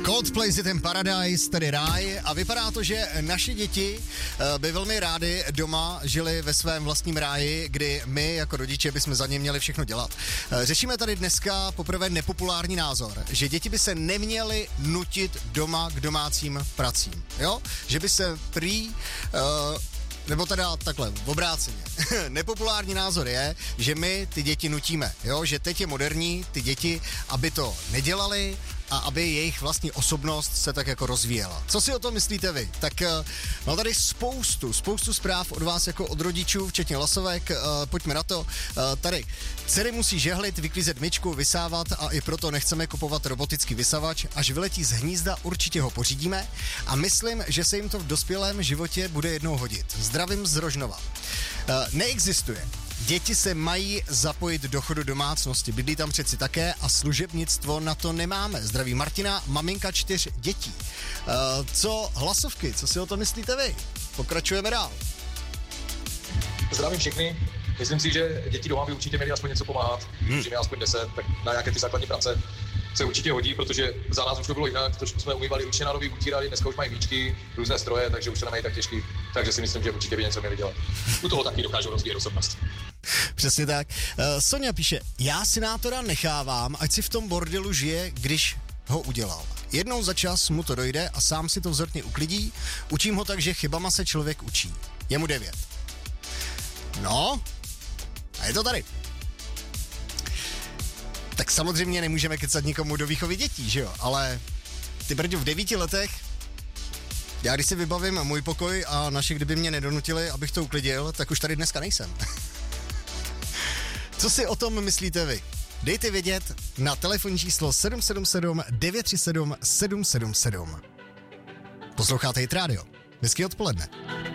Coldplay si ten Paradise, tedy ráj, a vypadá to, že naše děti by velmi rády doma žili ve svém vlastním ráji, kdy my jako rodiče bychom za ně měli všechno dělat. Řešíme tady dneska poprvé nepopulární názor, že děti by se neměly nutit doma k domácím pracím, jo? Že by se prý... nebo teda takhle, v obráceně. Nepopulární názor je, že my ty děti nutíme, jo? Že teď je moderní ty děti, aby to nedělali a aby jejich vlastní osobnost se tak jako rozvíjela. Co si o tom myslíte vy? Tak mám tady spoustu zpráv od vás jako od rodičů, včetně hlasovek, pojďme na to. Tady dcery musí žehlit, vyklízet myčku, vysávat a i proto nechceme kupovat robotický vysavač. Až vyletí z hnízda, určitě ho pořídíme a myslím, že se jim to v dospělém životě bude jednou hodit. Zdravím z Rožnova. Neexistuje. Děti se mají zapojit do chodu domácnosti, bydlí tam přeci také a služebnictvo na to nemáme. Zdraví Martina, maminka 4 dětí. Co hlasovky, co si o tom myslíte vy? Pokračujeme dál. Zdravím všechny. Myslím si, že děti doma by určitě měly aspoň něco pomáhat. Když je aspoň 10, tak na nějaké ty základní práce se určitě hodí, protože za nás už to bylo jinak, trošku jsme umývali ručně na nový, utírali, dneska už mají míčky, různé stroje, takže už to nemají tak těžký, takže si myslím, že určitě by něco měli dělat. U toho taky dokážou rozvíjet osobnost. Přesně tak. Sonja píše, já senátora nechávám, ať si v tom bordelu žije, když ho udělal. Jednou za čas mu to dojde a sám si to vzorně uklidí, učím ho tak, že chybama se člověk učí. Je mu 9. No, a je to tady. Tak samozřejmě nemůžeme kecat nikomu do výchovy dětí, že jo? Ale ty brďo v 9 letech, já když si vybavím můj pokoj a naše, kdyby mě nedonutili, abych to uklidil, tak už tady dneska nejsem. Co si o tom myslíte vy? Dejte vědět na telefonní číslo 777 937 777. Posloucháte Hit Radio. Hezký odpoledne.